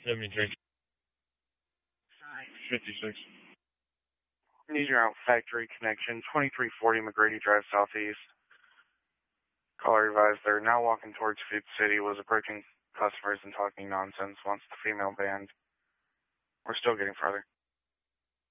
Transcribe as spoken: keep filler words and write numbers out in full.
seventy-three. fifty-six. Need your out factory connection, twenty-three forty McGrady Drive Southeast. Caller advised they're now walking towards Food City, was approaching customers and talking nonsense once the female band. We're still getting farther.